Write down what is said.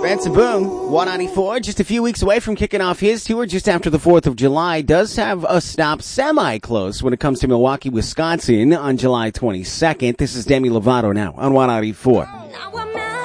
Ransom Boom, 194, just a few weeks away from kicking off his tour just after the 4th of July. Does have a stop semi-close when it comes to Milwaukee, Wisconsin on July 22nd. This is Demi Lovato now on 194.